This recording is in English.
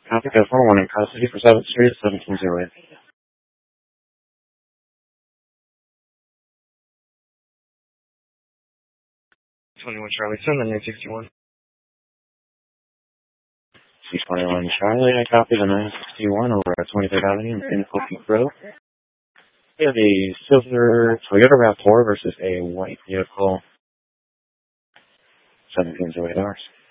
Copy code 401 in custody for 7th Street, 1708. 21 Charlie, send the 961. 621 Charlie, I copy the 961 over at 23rd Avenue in Oak Grove. We have a silver Toyota RAV4 versus a white vehicle, 1708 hours.